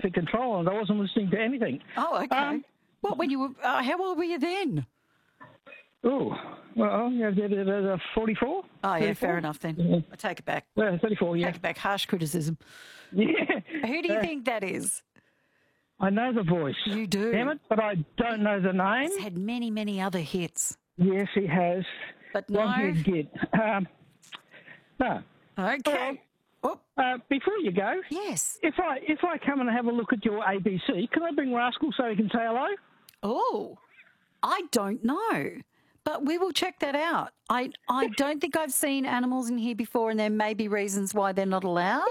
traffic control and I wasn't listening to anything. Oh, okay. What, when you were, how old were you then? Oh, well, 44? Oh, yeah, 34? fair enough then. Yeah. I take it back. 34, yeah. Take it back. Harsh criticism. Yeah. Who do you think that is? I know the voice. You do. Damn it, but I don't know the name. He's had many, many other hits. Yes, he has. But no. Long-haired git. No. Okay. Oh, Before you go, yes. if I come and have a look at your ABC, can I bring Rascal so he can say hello? Oh, I don't know. But we will check that out. I don't think I've seen animals in here before, and there may be reasons why they're not allowed.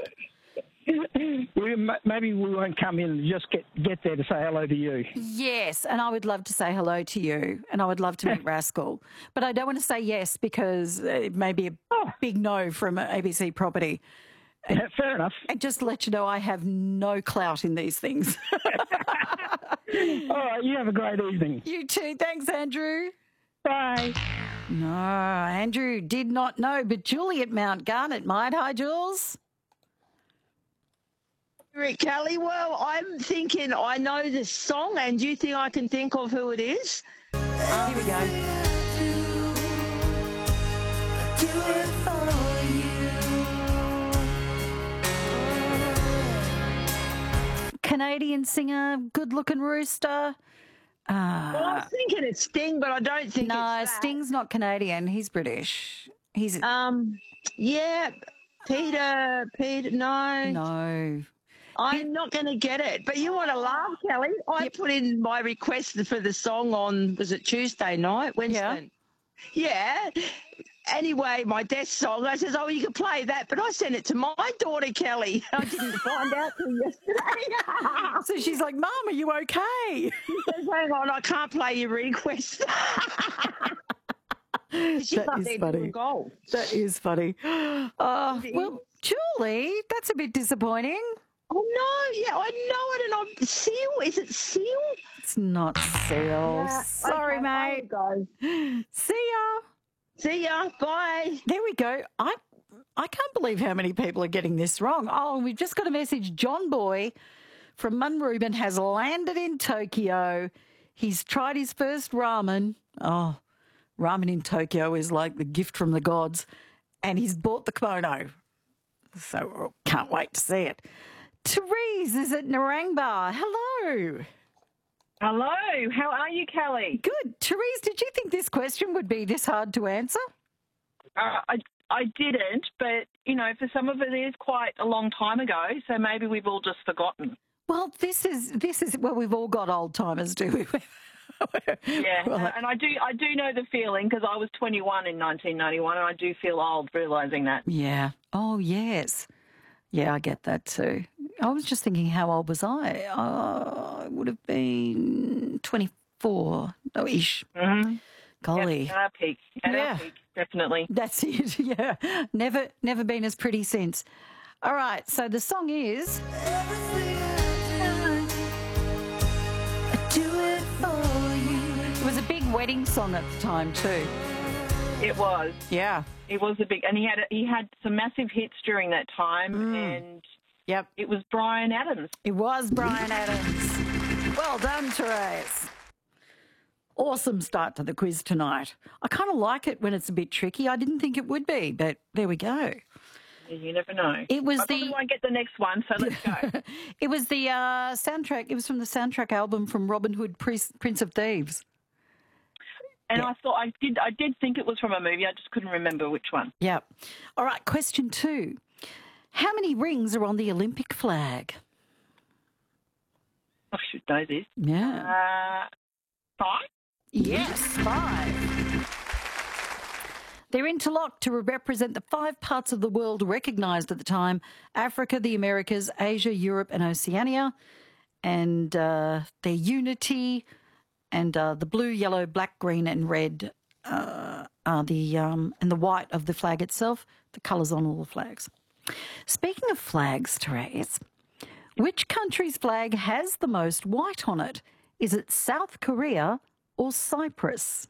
Maybe we won't come in and just get there to say hello to you. Yes, and I would love to say hello to you, and I would love to meet Rascal. But I don't want to say yes because it may be a big no from ABC Property. Yeah, fair enough. And just to let you know, I have no clout in these things. All right, you have a great evening. You too. Thanks, Andrew. Bye. No, Andrew did not know, but Julie at Mount Garnet might. Hi, Jules. Rick Kelly, well, I'm thinking I know this song, and do you think I can think of who it is? Here we go. Canadian singer, good-looking rooster. Well, I was thinking it's Sting, but I don't think it's that. Sting's not Canadian. He's British. He's yeah, Peter, no. no. I'm not going to get it. But you want to laugh, Kelly? I put in my request for the song on, was it Tuesday night? Wednesday? Yeah. Anyway, my desk song, I says, oh, you can play that. But I sent it to my daughter, Kelly. I didn't find out till yesterday. So she's like, Mum, are you okay? She says, hang on, I can't play your request. She's That up is there funny. doing golf. That is funny. Well, Julie, that's a bit disappointing. Oh, no, yeah, I know it, and I'm Seal. Is it Seal? It's not Seal. Sorry, okay, mate. Go. See ya. See ya. Bye. There we go. I can't believe how many people are getting this wrong. Oh, we've just got a message. John Boy from Munrooban has landed in Tokyo. He's tried his first ramen. Oh, ramen in Tokyo is like the gift from the gods. And he's bought the kimono. So can't wait to see it. Therese is at Narangba. Hello. Hello, how are you, Kelly? Good. Therese, did you think this question would be this hard to answer? I didn't, but, for some of it is quite a long time ago, so maybe we've all just forgotten. Well, this is well, we've all got old timers, do we? Yeah, Well, and I do know the feeling because I was 21 in 1991, and I do feel old realising that. yeah. Oh, yes. Yeah, I get that too. I was just thinking, how old was I? I would have been 24-ish. Mm-hmm. Golly. Yep, at our peak. At our peak, definitely. That's it, yeah. Never been as pretty since. All right, so the song is... It was a big wedding song at the time too. It was. Yeah. It was a big, and he had some massive hits during that time, and Yep. it was Bryan Adams. It was Bryan Adams. Well done, Therese. Awesome start to the quiz tonight. I kind of like it when it's a bit tricky. I didn't think it would be, but there we go. You never know. It was I probably won't get the next one, so let's go. It was the soundtrack. It was from the soundtrack album from Robin Hood, Prince of Thieves. And I thought I did think it was from a movie. I just couldn't remember which one. Yeah. All right, question 2. How many rings are on the Olympic flag? I should know this. Yeah. 5? Yes, 5. They're interlocked to represent the 5 parts of the world recognised at the time: Africa, the Americas, Asia, Europe and Oceania. And their unity and the blue, yellow, black, green and red are and the white of the flag itself, the colours on all the flags. Speaking of flags, Therese, which country's flag has the most white on it? Is it South Korea or Cyprus?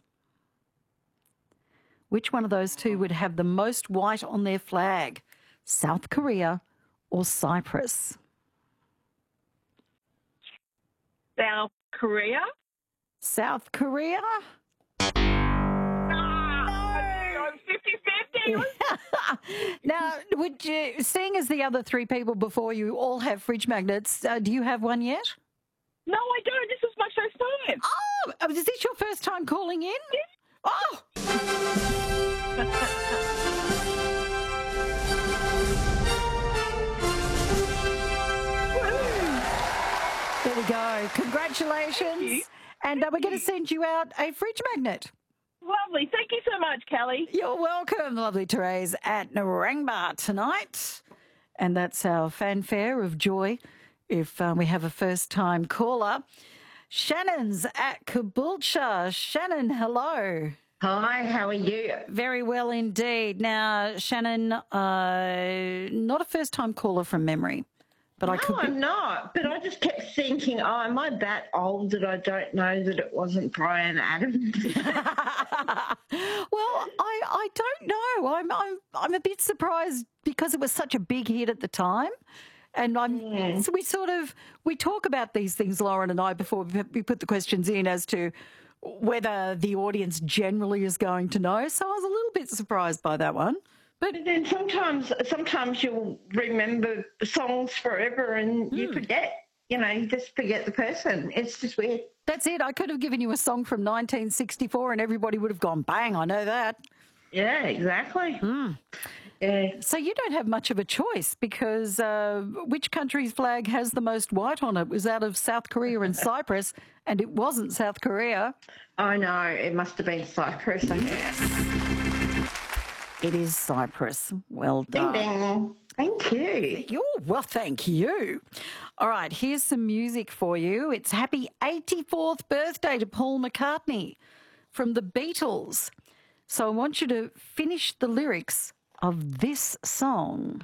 Which one of those two would have the most white on their flag? South Korea or Cyprus? South Korea. South Korea? I'm 50-50. Now, would you, seeing as the other three people before you all have fridge magnets, do you have one yet? No, I don't. This is my first time. Oh, is this your first time calling in? Yes. Oh! There we go. Congratulations. And we're going to send you out a fridge magnet. Lovely. Thank you so much, Kelly. You're welcome, lovely Therese, at Narangba tonight. And that's our fanfare of joy if we have a first-time caller. Shannon's at Caboolture. Shannon, hello. Hi, how are you? Very well indeed. Now, Shannon, not a first-time caller from memory. But I could be... I'm not. But I just kept thinking, am I that old that I don't know that it wasn't Brian Adams? Well, I don't know. I'm a bit surprised because it was such a big hit at the time. And so we talk about these things, Lauren and I, before we put the questions in as to whether the audience generally is going to know. So I was a little bit surprised by that one. But then sometimes you'll remember songs forever and you forget. You just forget the person. It's just weird. That's it. I could have given you a song from 1964 and everybody would have gone, bang, I know that. Yeah, exactly. Yeah. So you don't have much of a choice because which country's flag has the most white on it? It was out of South Korea and Cyprus, and it wasn't South Korea. I know. It must have been Cyprus, I guess. It is Cyprus. Well done. Ding, ding. Thank you. Well, thank you. All right, here's some music for you. It's happy 84th birthday to Paul McCartney from the Beatles. So I want you to finish the lyrics of this song.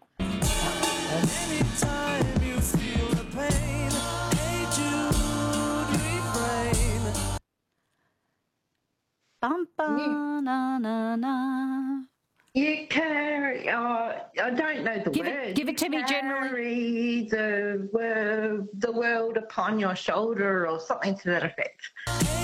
Anytime you feel the pain, hey Jude, refrain. Bum, bum, na, na, na. You carry, I don't know the words. Give it to me generally. Carry the world upon your shoulder or something to that effect.